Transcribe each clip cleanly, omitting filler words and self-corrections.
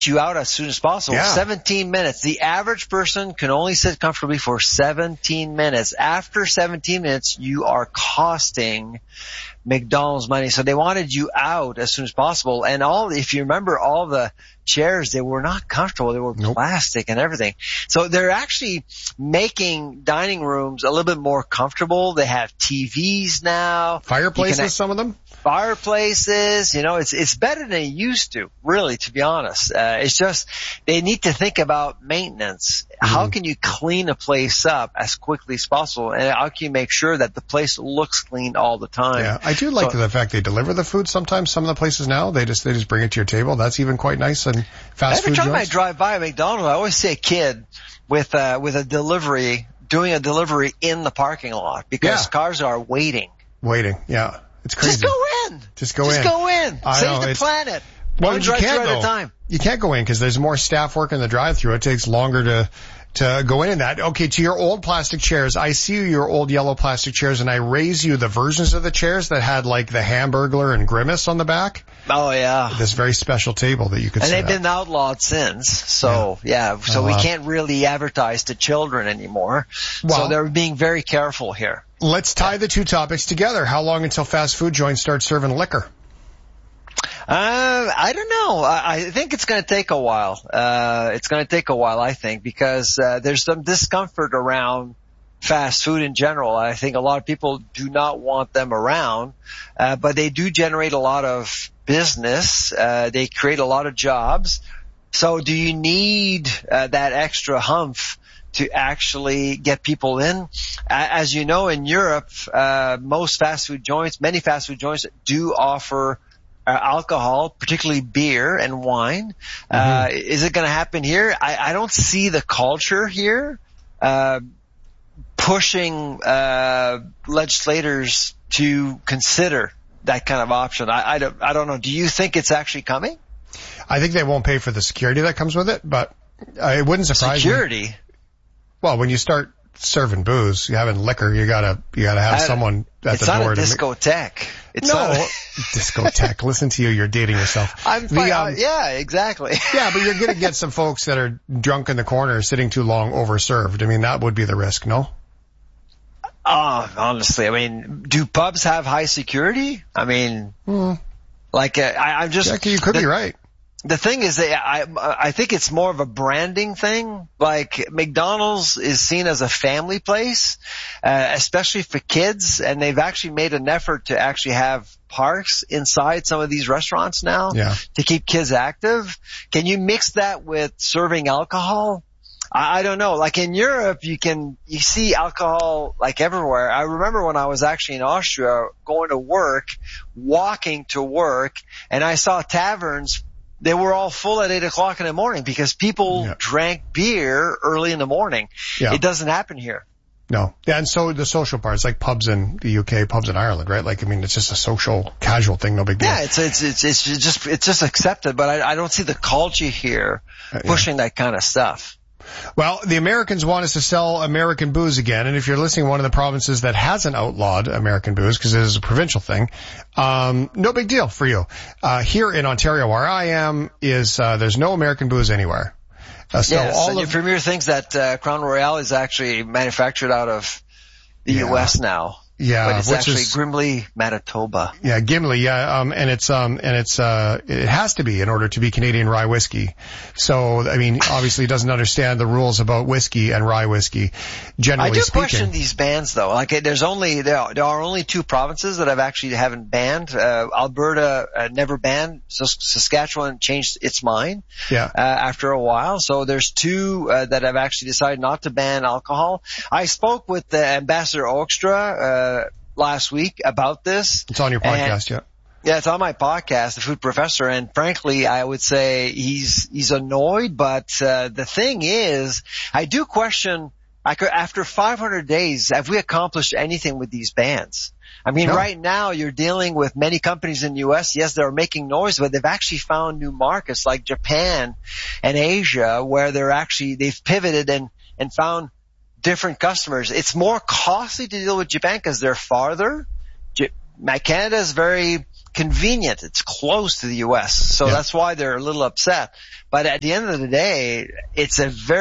you out as soon as possible. Yeah. 17 minutes. The average person can only sit comfortably for 17 minutes. After 17 minutes, you are costing McDonald's money. So they wanted you out as soon as possible. And if you remember, all the chairs, they were not comfortable. They were plastic and everything. So they're actually making dining rooms a little bit more comfortable. They have TVs now. Fireplaces, some of them? Fireplaces, it's better than it used to, really, to be honest. It's just, they need to think about maintenance. How can you clean a place up as quickly as possible? And how can you make sure that the place looks clean all the time? Yeah, I do like the fact they deliver the food sometimes. Some of the places now, they just bring it to your table. That's even quite nice. And fast food Every time joints. I drive by McDonald's, I always see a kid with a delivery, doing a delivery in the parking lot because cars are waiting. Yeah. It's crazy. Just go in. Just go in. Save the planet. Well, you can't at go. a time. You can't go in because there's more staff work in the drive-thru. It takes longer to go in that. Okay, to your old plastic chairs. I see your old yellow plastic chairs, and I raise you the versions of the chairs that had like the Hamburglar and Grimace on the back. Oh, yeah. This very special table that you could sit And they've at. been outlawed since. So, so we can't really advertise to children anymore. Well, so they're being very careful here. Let's tie the two topics together. How long until fast food joints start serving liquor? I don't know. I think it's going to take a while. It's going to take a while, I think, because there's some discomfort around fast food in general. I think a lot of people do not want them around, but they do generate a lot of business. They create a lot of jobs. So do you need that extra humph to actually get people in? As you know, in Europe, many fast food joints do offer alcohol, particularly beer and wine. Is it going to happen here? I don't see the culture here pushing legislators to consider that kind of option. I don't know. Do you think it's actually coming? I think they won't pay for the security that comes with it, but it wouldn't surprise me. Security? Well, when you start serving booze, you're having liquor, you gotta have someone at the door. It's not a discotheque. Discotheque. Listen to you, you're dating yourself. Yeah, exactly. Yeah, but you're gonna get some folks that are drunk in the corner, sitting too long, overserved. I mean, that would be the risk, no? Honestly, I mean, do pubs have high security? I mean, I'm just... Yeah, you could be right. The thing is that I think it's more of a branding thing. Like McDonald's is seen as a family place, especially for kids, and they've actually made an effort to actually have parks inside some of these restaurants now to keep kids active. Can you mix that with serving alcohol? I don't know. Like in Europe, you see alcohol like everywhere. I remember when I was actually in Austria going to work, walking to work, and I saw taverns. They were all full at 8 o'clock in the morning because people drank beer early in the morning. Yeah. It doesn't happen here. No. Yeah, and so the social parts, like pubs in the UK, pubs in Ireland, right? Like, I mean, it's just a social, casual thing, no big deal. Yeah, it's just accepted, but I don't see the culture here pushing that kind of stuff. Well, the Americans want us to sell American booze again, and if you're listening to one of the provinces that hasn't outlawed American booze, because it is a provincial thing, no big deal for you. Here in Ontario, where I am, there's no American booze anywhere. Your premier thinks that Crown Royal is actually manufactured out of the U.S. now. Yeah, but it's actually Gimli, Manitoba. Yeah, Gimli. Yeah, and it has to be in order to be Canadian rye whiskey. So, I mean, obviously, doesn't understand the rules about whiskey and rye whiskey. Generally speaking, I do question these bans, though. Like, there are only two provinces that haven't banned. Alberta never banned. So Saskatchewan changed its mind. After a while. So there's two that have actually decided not to ban alcohol. I spoke with Ambassador Oakstra last week about this. It's on your podcast, Yeah, it's on my podcast, The Food Professor, and frankly, I would say he's annoyed, but the thing is, I do question, after 500 days, have we accomplished anything with these bans? I mean, right now you're dealing with many companies in the U.S. Yes, they're making noise, but they've actually found new markets like Japan and Asia where they've pivoted and found different customers. It's more costly to deal with Japan because they're farther. Canada is very convenient. It's close to the U.S. So that's why they're a little upset. But at the end of the day, it's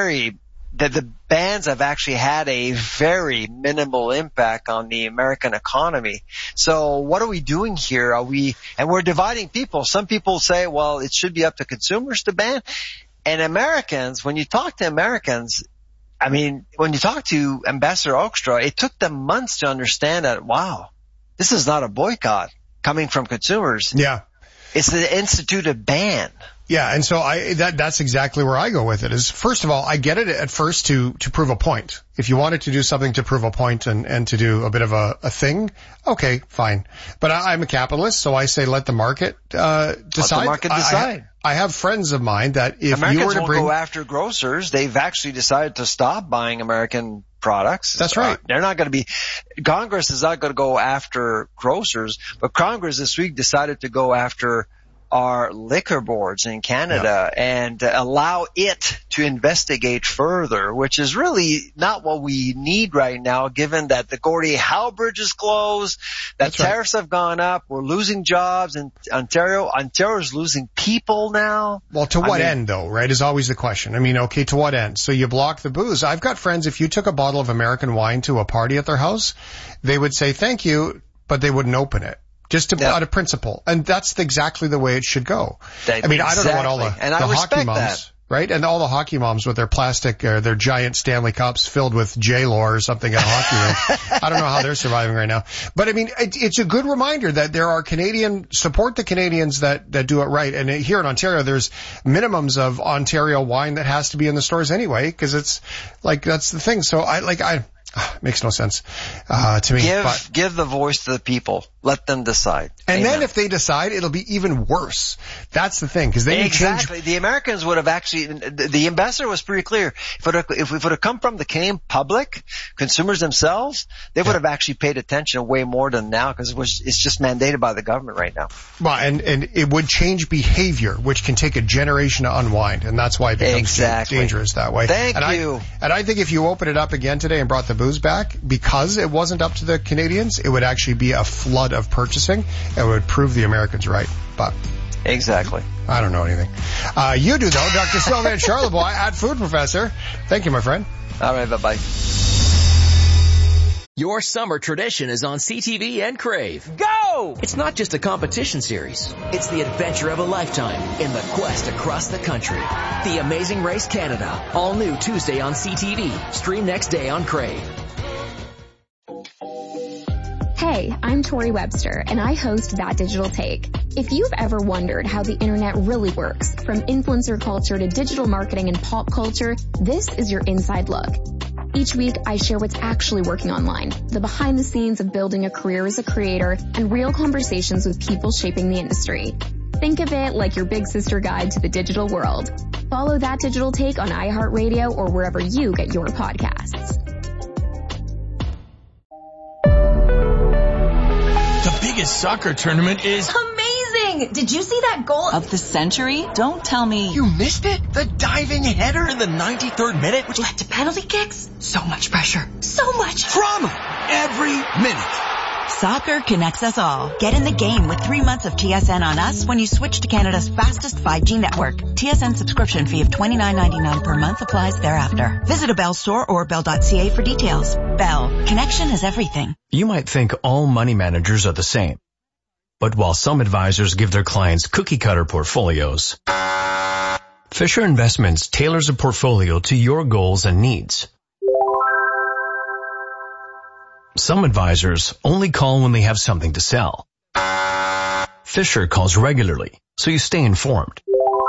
the bans have actually had a very minimal impact on the American economy. So what are we doing here? And we're dividing people. Some people say, well, it should be up to consumers to ban. And Americans, when you talk to Americans, I mean, when you talk to Ambassador Hoekstra, it took them months to understand that, wow, this is not a boycott coming from consumers. Yeah. It's the instituted ban. Yeah, and so that's exactly where I go with it. Is first of all, I get it at first to prove a point. If you wanted to do something to prove a point and to do a bit of a thing, okay, fine. But I'm a capitalist, so I say let the market decide. Let the market decide. I have friends of mine that if Americans you were to won't go after grocers, they've actually decided to stop buying American products. That's right. They're not going to Congress is not going to go after grocers, but Congress this week decided to go after our liquor boards in Canada and allow it to investigate further, which is really not what we need right now, given that the Gordie Howe Bridge is closed, that tariffs have gone up, we're losing jobs in Ontario. Ontario's losing people now. Well, to what end though, right, is always the question. I mean, okay, to what end? So you block the booze. I've got friends, if you took a bottle of American wine to a party at their house, they would say thank you, but they wouldn't open it. Just out of principle. And that's exactly the way it should go. I mean, I don't know what all the hockey moms, right? And all the hockey moms with their plastic, or their giant Stanley Cups filled with J-Lo or something in a hockey room. I don't know how they're surviving right now. But I mean, it's a good reminder that there are support the Canadians that do it right. And here in Ontario, there's minimums of Ontario wine that has to be in the stores anyway, because it's like, that's the thing. So makes no sense to me. Give the voice to the people. Let them decide. And then if they decide, it'll be even worse. That's the thing, because then exactly. The Americans would have actually. The ambassador was pretty clear. If it would have come from the Canadian public, consumers themselves, they would have actually paid attention way more than now, because it's just mandated by the government right now. Well, and it would change behavior, which can take a generation to unwind, and that's why it becomes dangerous that way. Thank you. And I think if you open it up again today and brought the booze back, because it wasn't up to the Canadians, it would actually be a flood of purchasing, and it would prove the Americans right. But exactly. I don't know anything. You do though, Dr. Sylvain Charlebois at Food Professor. Thank you, my friend. All right, bye-bye. Your summer tradition is on CTV and Crave. Go! It's not just a competition series. It's the adventure of a lifetime in the quest across the country. The Amazing Race Canada. All new Tuesday on CTV. Stream next day on Crave. Hey, I'm Tori Webster, and I host That Digital Take. If you've ever wondered how the internet really works, from influencer culture to digital marketing and pop culture, this is your inside look. Each week, I share what's actually working online, the behind the scenes of building a career as a creator, and real conversations with people shaping the industry. Think of it like your big sister guide to the digital world. Follow That Digital Take on iHeartRadio or wherever you get your podcasts. The biggest soccer tournament is amazing! Did you see that goal of the century? Don't tell me you missed it. The diving header in the 93rd minute, which led to penalty kicks. So much pressure. So much drama every minute. Soccer connects us all. Get in the game with 3 months of TSN on us when you switch to Canada's fastest 5G network. TSN subscription fee of $29.99 per month applies thereafter. Visit a Bell store or bell.ca for details. Bell. Connection is everything. You might think all money managers are the same. But while some advisors give their clients cookie-cutter portfolios, Fisher Investments tailors a portfolio to your goals and needs. Some advisors only call when they have something to sell. Fisher calls regularly, so you stay informed.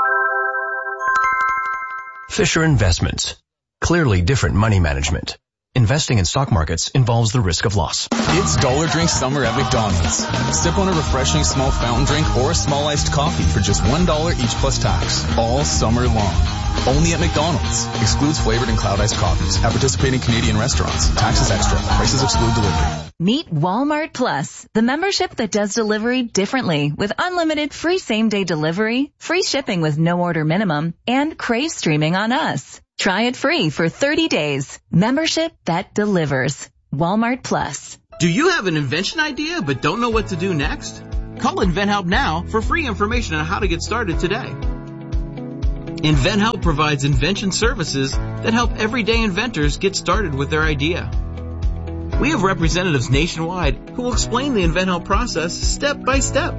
Fisher Investments. Clearly different money management. Investing in stock markets involves the risk of loss. It's Dollar Drink Summer at McDonald's. Sip on a refreshing small fountain drink or a small iced coffee for just $1 each plus tax. All summer long. Only at McDonald's. Excludes flavored and cloud iced coffees. At participating Canadian restaurants. Taxes extra. Prices exclude delivery. Meet Walmart Plus, the membership that does delivery differently, with unlimited free same-day delivery, free shipping with no order minimum, and Crave streaming on us. Try it free for 30 days. Membership that delivers. Walmart Plus. Do you have an invention idea but don't know what to do next? Call InventHelp now for free information on how to get started today. InventHelp provides invention services that help everyday inventors get started with their idea. We have representatives nationwide who will explain the InventHelp process step by step.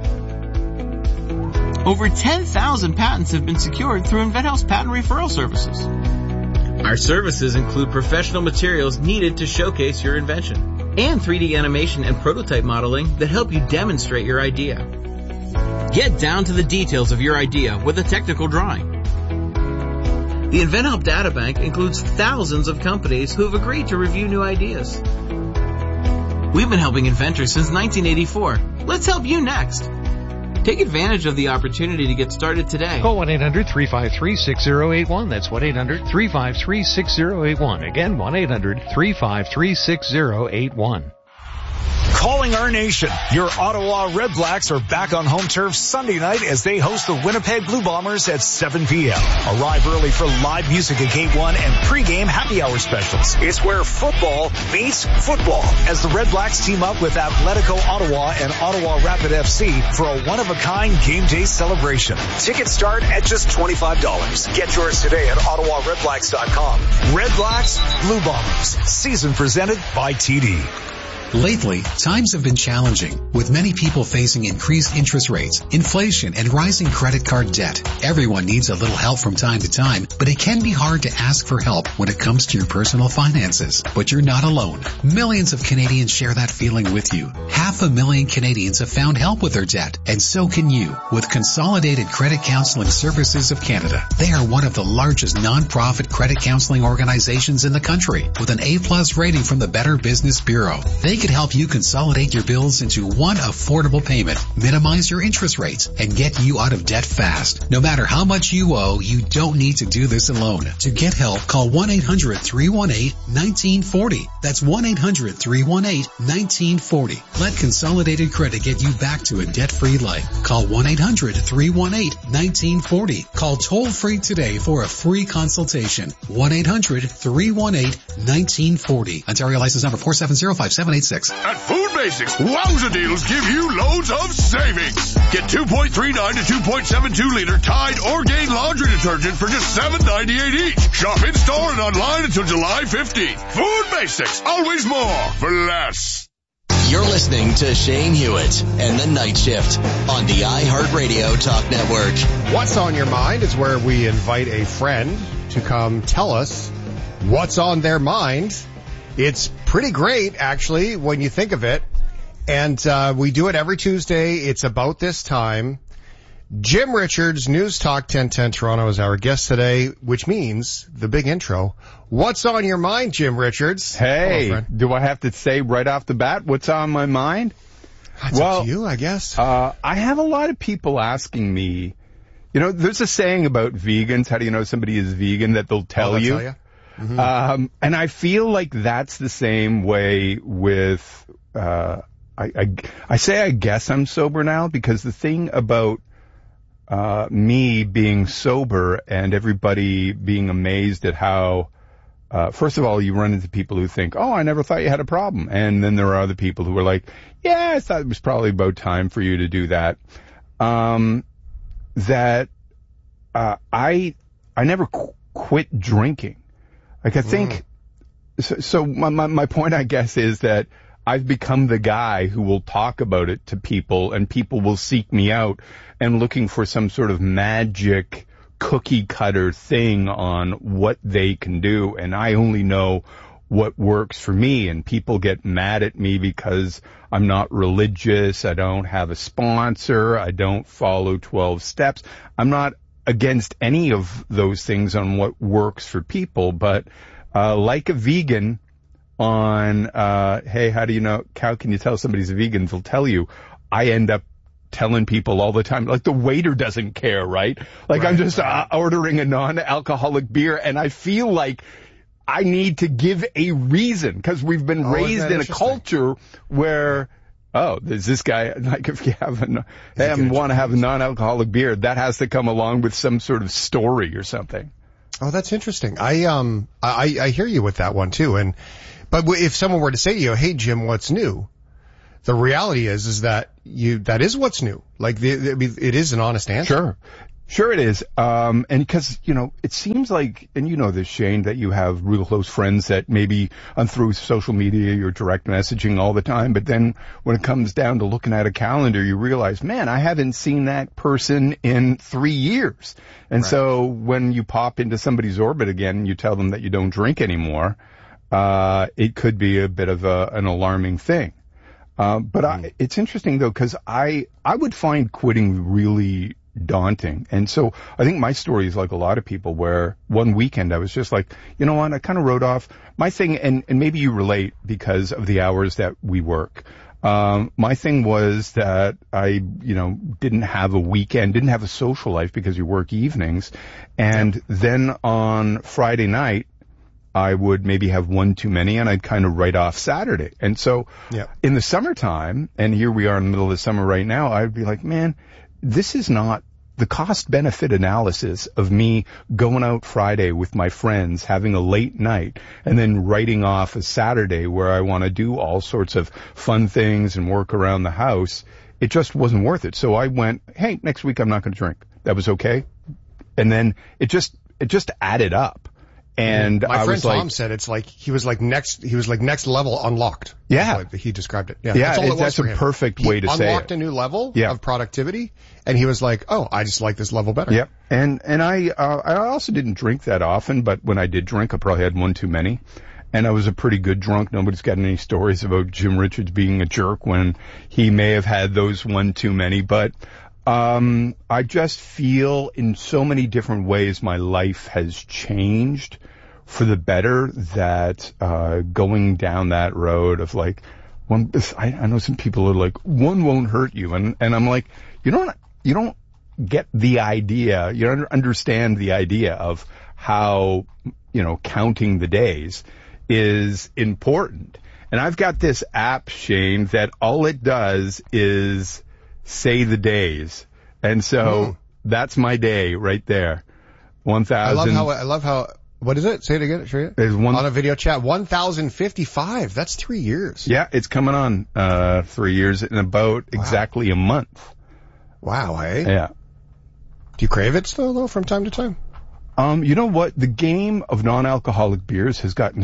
Over 10,000 patents have been secured through InventHelp's patent referral services. Our services include professional materials needed to showcase your invention and 3D animation and prototype modeling that help you demonstrate your idea. Get down to the details of your idea with a technical drawing. The InventHelp Databank includes thousands of companies who have agreed to review new ideas. We've been helping inventors since 1984. Let's help you next. Take advantage of the opportunity to get started today. Call 1-800-353-6081. That's 1-800-353-6081. Again, 1-800-353-6081. Calling our nation. Your Ottawa Red Blacks are back on home turf Sunday night as they host the Winnipeg Blue Bombers at 7 p.m. Arrive early for live music at Gate 1 and pregame happy hour specials. It's where football meets football as the Red Blacks team up with Atletico Ottawa and Ottawa Rapid FC for a one-of-a-kind game day celebration. Tickets start at just $25. Get yours today at OttawaRedBlacks.com. Red Blacks, Blue Bombers. Season presented by TD. Lately, times have been challenging, with many people facing increased interest rates, inflation, and rising credit card debt. Everyone needs a little help from time to time, but it can be hard to ask for help when it comes to your personal finances. But you're not alone. Millions of Canadians share that feeling with you. 500,000 Canadians have found help with their debt, and so can you with Consolidated Credit Counseling Services of Canada. They are one of the largest non-profit credit counseling organizations in the country, with an A+ rating from the Better Business Bureau. They can help you consolidate your bills into one affordable payment, minimize your interest rates, and get you out of debt fast. No matter how much you owe, you don't need to do this alone. To get help, call 1-800-318-1940. That's 1-800-318-1940. Let Consolidated Credit get you back to a debt-free life. Call 1-800-318-1940. Call toll-free today for a free consultation. 1-800-318-1940. Ontario license number 4705786. At Food Basics, wowza deals give you loads of savings. Get 2.39 to 2.72 liter Tide Orgain laundry detergent for just $7.98 each. Shop in store and online until July 15th. Food Basics, always more for less. You're listening to Shane Hewitt and the Night Shift on the iHeartRadio Talk Network. What's on Your Mind is where we invite a friend to come tell us what's on their mind. It's pretty great, actually, when you think of it. And we do it every Tuesday. It's about this time. Jim Richards, News Talk 1010 Toronto, is our guest today, which means the big intro. What's on your mind, Jim Richards? Hey, hello, do I have to say right off the bat what's on my mind? That's up to you, I guess. I have a lot of people asking me, you know, there's a saying about vegans. How do you know somebody is vegan? That they'll tell you. Mm-hmm. And I feel like that's the same way with, I say I guess I'm sober now because the thing about, me being sober and everybody being amazed at how, first of all, you run into people who think, oh, I never thought you had a problem. And then there are other people who are like, yeah, I thought it was probably about time for you to do that. I never quit drinking. Like, I think, so my point, I guess, is that I've become the guy who will talk about it to people, and people will seek me out and looking for some sort of magic cookie cutter thing on what they can do. And I only know what works for me, and people get mad at me because I'm not religious. I don't have a sponsor. I don't follow 12 steps. I'm not against any of those things on what works for people, but like a vegan on, hey, how do you know, how can you tell somebody's a vegan? They'll tell you. I end up telling people all the time, like the waiter doesn't care, right? Like right, I'm just ordering a non-alcoholic beer, and I feel like I need to give a reason because we've been raised in a culture where, oh, there's this guy, like if you have want to have a non-alcoholic beer, that has to come along with some sort of story or something. Oh, that's interesting. I hear you with that one too. But if someone were to say to you, hey, Jim, what's new? the reality is that that is what's new. Like, it is an honest answer. Sure it is. And because, it seems like, and you know this, Shane, that you have real close friends that maybe through social media, you're direct messaging all the time. But then when it comes down to looking at a calendar, you realize, man, I haven't seen that person in 3 years. And so when you pop into somebody's orbit again, you tell them that you don't drink anymore, it could be a bit of an alarming thing. But it's interesting though, because I would find quitting really daunting. And so I think my story is like a lot of people, where one weekend I was just like, you know what, I kind of wrote off my thing, and maybe you relate because of the hours that we work. My thing was that I, didn't have a weekend, didn't have a social life because you work evenings. And then on Friday night, I would maybe have one too many, and I'd kind of write off Saturday. And so in the summertime, and here we are in the middle of the summer right now, I'd be like, man, this is not the cost-benefit analysis of me going out Friday with my friends, having a late night, and then writing off a Saturday where I want to do all sorts of fun things and work around the house. It just wasn't worth it. So I went, hey, next week I'm not going to drink. That was okay. And then it just added up. And my friend Tom said it's like he was like next level unlocked. Yeah, he described it. Yeah, that's a perfect way to say it. He unlocked a new level of productivity, and he was like, "Oh, I just like this level better." Yeah, and I also didn't drink that often, but when I did drink, I probably had one too many, and I was a pretty good drunk. Nobody's got any stories about Jim Richards being a jerk when he may have had those one too many, but. I just feel in so many different ways my life has changed for the better, that going down that road of like, I know some people are like, one won't hurt you, and I'm like, you don't get the idea, you don't understand the idea of how, counting the days is important. And I've got this app, Shane, that all it does is say the days. And so that's my day right there. 1,000. I love how, what is it? Say it again. Sure. On a video chat, 1,055. That's 3 years. Yeah, it's coming on 3 years in about exactly a month. Wow, hey? Yeah. Do you crave it still, though, from time to time? You know what? The game of non-alcoholic beers has gotten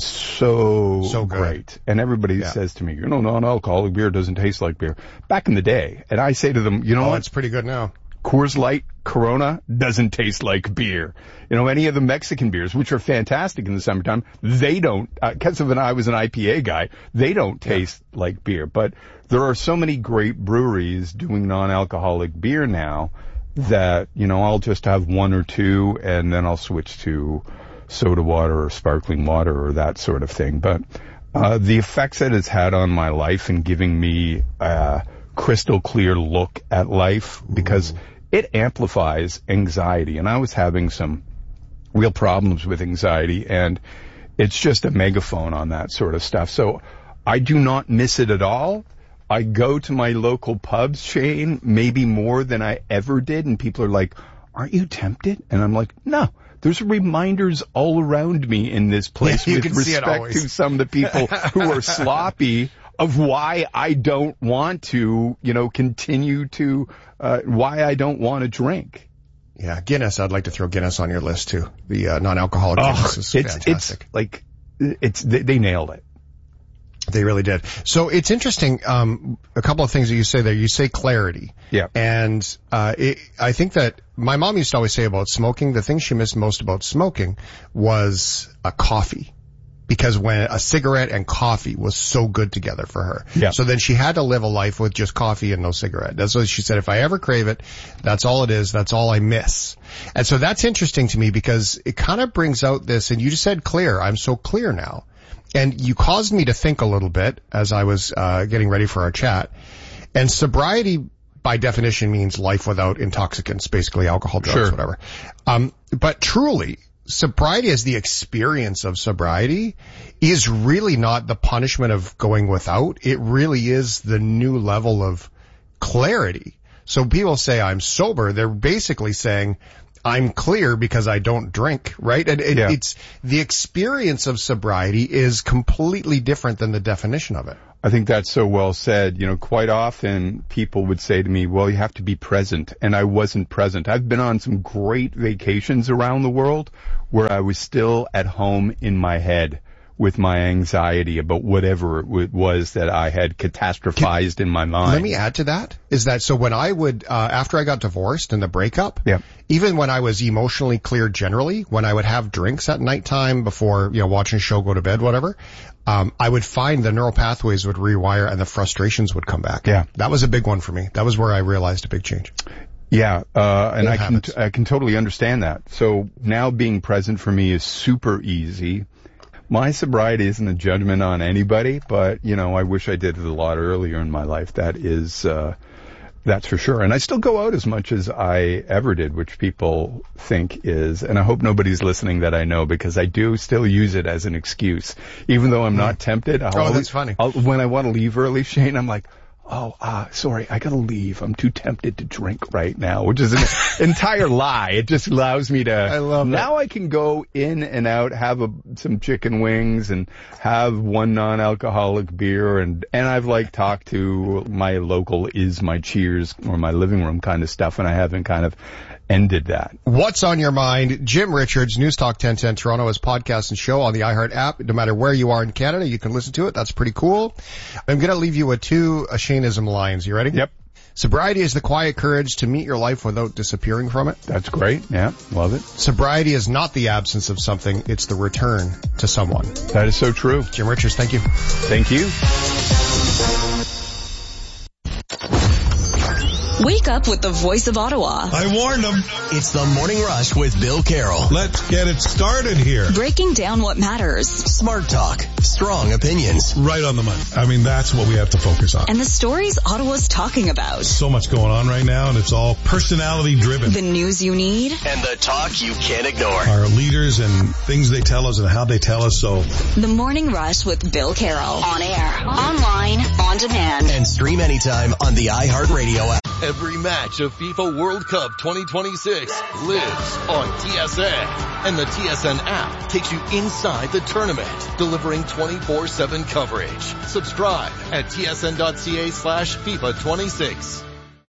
so great. And everybody says to me, non-alcoholic beer doesn't taste like beer. Back in the day. And I say to them, what? It's pretty good now. Coors Light, Corona doesn't taste like beer. Any of the Mexican beers, which are fantastic in the summertime, they don't, because I was an IPA guy, they don't taste like beer. But there are so many great breweries doing non-alcoholic beer now that, I'll just have one or two, and then I'll switch to soda water or sparkling water or that sort of thing. But the effects that it's had on my life and giving me a crystal clear look at life, because it amplifies anxiety. And I was having some real problems with anxiety, and it's just a megaphone on that sort of stuff. So I do not miss it at all. I go to my local pubs, Shane, maybe more than I ever did, and people are like, aren't you tempted? And I'm like, no. There's reminders all around me in this place with respect to some of the people who are sloppy of why I don't want to, continue to, why I don't want to drink. Yeah, Guinness. I'd like to throw Guinness on your list too. The non-alcoholic Guinness is fantastic. They nailed it. They really did. So it's interesting, a couple of things that you say there. You say clarity. Yeah. And I think that my mom used to always say about smoking, the thing she missed most about smoking was a coffee. Because when a cigarette and coffee was so good together for her. Yeah. So then she had to live a life with just coffee and no cigarette. That's what she said. If I ever crave it, that's all it is. That's all I miss. And so that's interesting to me, because it kind of brings out this, and you just said clear. I'm so clear now. And you caused me to think a little bit as I was getting ready for our chat. And sobriety, by definition, means life without intoxicants, basically alcohol, drugs, whatever. But truly, sobriety as the experience of sobriety is really not the punishment of going without. It really is the new level of clarity. So people say I'm sober. They're basically saying I'm clear because I don't drink, right? And it's the experience of sobriety is completely different than the definition of it. I think that's so well said. You know, quite often people would say to me, well, you have to be present. And I wasn't present. I've been on some great vacations around the world where I was still at home in my head with my anxiety about whatever it was that I had catastrophized in my mind. Let me add to that, is that so when I would, after I got divorced and the breakup, even when I was emotionally clear generally, when I would have drinks at nighttime before, watching a show, go to bed, whatever, I would find the neural pathways would rewire and the frustrations would come back. Yeah. That was a big one for me. That was where I realized a big change. Yeah, and I can totally understand that. So now being present for me is super easy. My sobriety isn't a judgment on anybody, but, I wish I did it a lot earlier in my life. That is, that's for sure. And I still go out as much as I ever did, which people think is, and I hope nobody's listening that I know, because I do still use it as an excuse. Even though I'm not tempted. That's funny. When I want to leave early, Shane, I'm like, sorry, I gotta leave. I'm too tempted to drink right now, which is an entire lie. It just allows me to, I can go in and out, have some chicken wings and have one non-alcoholic beer. And I've talked to my local Is My Cheers or my living room kind of stuff, and I haven't kind of ended that. What's on your mind? Jim Richards, News Talk 1010 Toronto, his podcast and show on the iHeart app. No matter where you are in Canada, you can listen to it. That's pretty cool. I'm going to leave you with two Shaneism lines. You ready? Yep. Sobriety is the quiet courage to meet your life without disappearing from it. That's great. Yeah, love it. Sobriety is not the absence of something. It's the return to someone. That is so true. Jim Richards, thank you. Thank you. Wake up with the voice of Ottawa. I warned them. It's the Morning Rush with Bill Carroll. Let's get it started here. Breaking down what matters. Smart talk. Strong opinions. Right on the money. I mean, that's what we have to focus on. And the stories Ottawa's talking about. So much going on right now, and it's all personality driven. The news you need. And the talk you can't ignore. Our leaders and things they tell us and how they tell us, so. The Morning Rush with Bill Carroll. On air, online, on demand. And stream anytime on the iHeartRadio app. Every match of FIFA World Cup 2026 lives on TSN. And the TSN app takes you inside the tournament, delivering 24/7 coverage. Subscribe at tsn.ca/FIFA26.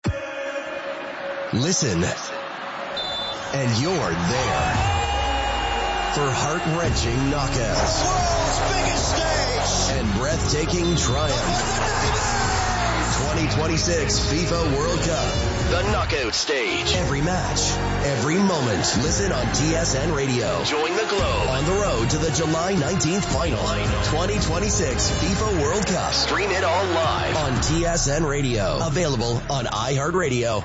Listen, and you're there for heart-wrenching knockouts. World's biggest stage. And breathtaking triumph. 2026 FIFA World Cup. The knockout stage. Every match, every moment. Listen on TSN Radio. Join the globe on the road to the July 19th final. 2026 FIFA World Cup. Stream it all live on TSN Radio. Available on iHeartRadio.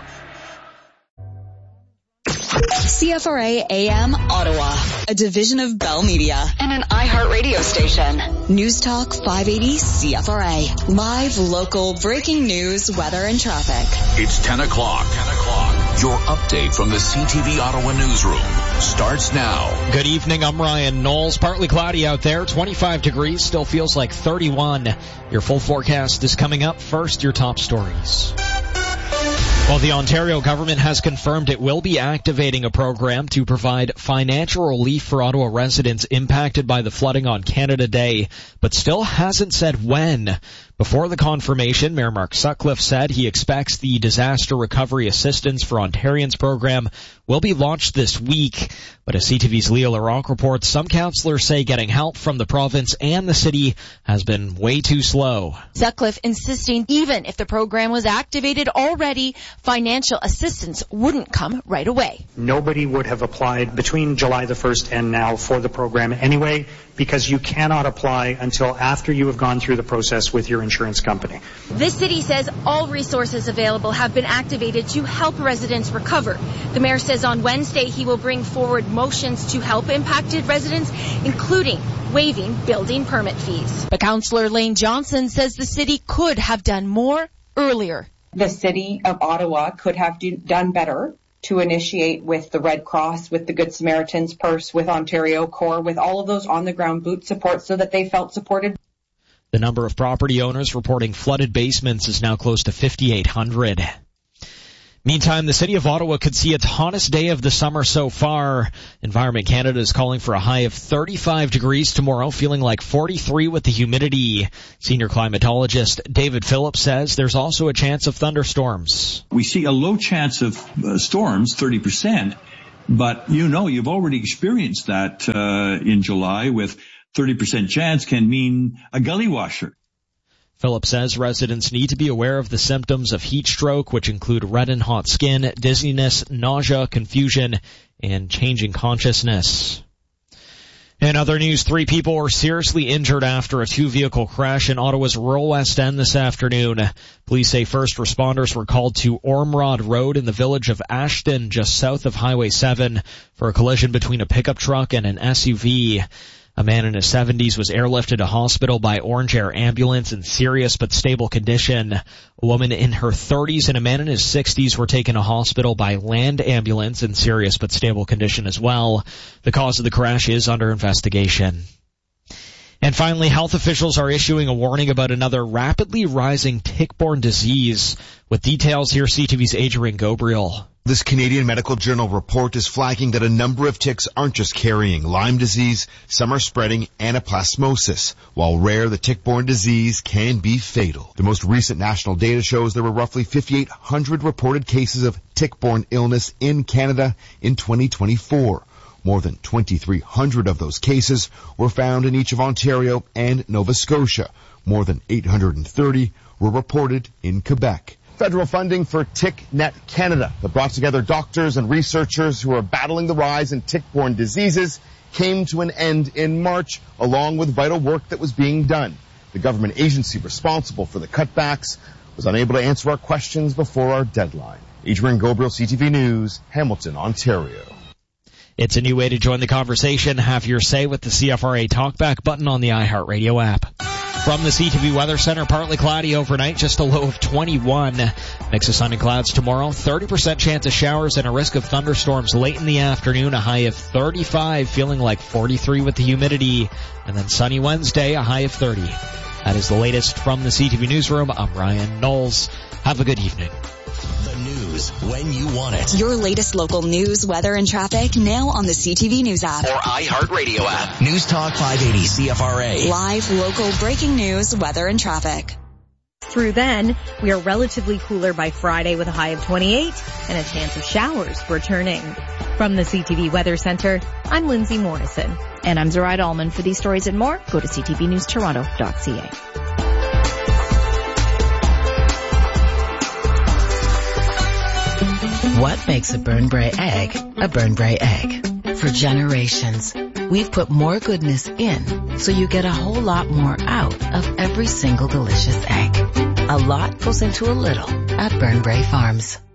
CFRA AM Ottawa, a division of Bell Media and an iHeart radio station. News Talk 580 CFRA. Live, local, breaking news, weather, and traffic. It's 10 o'clock. Your update from the CTV Ottawa newsroom starts now. Good evening, I'm Ryan Knowles. Partly cloudy out there, 25 degrees, still feels like 31. Your full forecast is coming up. First, your top stories. Well, the Ontario government has confirmed it will be activating a program to provide financial relief for Ottawa residents impacted by the flooding on Canada Day, but still hasn't said when. Before the confirmation, Mayor Mark Sutcliffe said he expects the Disaster Recovery Assistance for Ontarians program will be launched this week. But as CTV's Leah LaRocque reports, some councillors say getting help from the province and the city has been way too slow. Sutcliffe insisting even if the program was activated already, financial assistance wouldn't come right away. Nobody would have applied between July the 1st and now for the program anyway, because you cannot apply until after you have gone through the process with your insurance company. This city says all resources available have been activated to help residents recover. The mayor says on Wednesday he will bring forward motions to help impacted residents, including waiving building permit fees. But Councillor Lane Johnson says the city could have done more earlier. The city of Ottawa could have done better to initiate with the Red Cross, with the Good Samaritan's Purse, with Ontario Corps, with all of those on-the-ground boot support so that they felt supported. The number of property owners reporting flooded basements is now close to 5,800. Meantime, the city of Ottawa could see its hottest day of the summer so far. Environment Canada is calling for a high of 35 degrees tomorrow, feeling like 43 with the humidity. Senior climatologist David Phillips says there's also a chance of thunderstorms. We see a low chance of storms, 30%, but you've already experienced that in July with 30% chance can mean a gully washer. Phillips says residents need to be aware of the symptoms of heat stroke, which include red and hot skin, dizziness, nausea, confusion, and changing consciousness. In other news, 3 people were seriously injured after a 2-vehicle crash in Ottawa's rural West End this afternoon. Police say first responders were called to Ormrod Road in the village of Ashton, just south of Highway 7, for a collision between a pickup truck and an SUV. A man in his 70s was airlifted to hospital by Orange Air Ambulance in serious but stable condition. A woman in her 30s and a man in his 60s were taken to hospital by Land Ambulance in serious but stable condition as well. The cause of the crash is under investigation. And finally, health officials are issuing a warning about another rapidly rising tick-borne disease. With details, here's CTV's Adrian Gabriel. This Canadian Medical Journal report is flagging that a number of ticks aren't just carrying Lyme disease, some are spreading anaplasmosis. While rare, the tick-borne disease can be fatal. The most recent national data shows there were roughly 5,800 reported cases of tick-borne illness in Canada in 2024. More than 2,300 of those cases were found in each of Ontario and Nova Scotia. More than 830 were reported in Quebec. Federal funding for TickNet Canada that brought together doctors and researchers who are battling the rise in tick-borne diseases came to an end in March, along with vital work that was being done. The government agency responsible for the cutbacks was unable to answer our questions before our deadline. Adrian Gabriel, CTV News, Hamilton, Ontario. It's a new way to join the conversation. Have your say with the CFRA Talkback button on the iHeartRadio app. From the CTV Weather Center, partly cloudy overnight, just a low of 21. Mix of sun and clouds tomorrow, 30% chance of showers and a risk of thunderstorms late in the afternoon, a high of 35, feeling like 43 with the humidity. And then sunny Wednesday, a high of 30. That is the latest from the CTV Newsroom. I'm Ryan Knowles. Have a good evening. The news when you want it. Your latest local news, weather, and traffic now on the CTV News app. Or iHeartRadio app. News Talk 580 CFRA. Live local breaking news, weather, and traffic. Through then, we are relatively cooler by Friday with a high of 28 and a chance of showers returning. From the CTV Weather Center, I'm Lindsay Morrison. And I'm Zoraida Allman. For these stories and more, go to ctvnewstoronto.ca. What makes a Burnbrae egg a Burnbrae egg? For generations, we've put more goodness in so you get a whole lot more out of every single delicious egg. A lot goes into a little at Burnbrae Farms.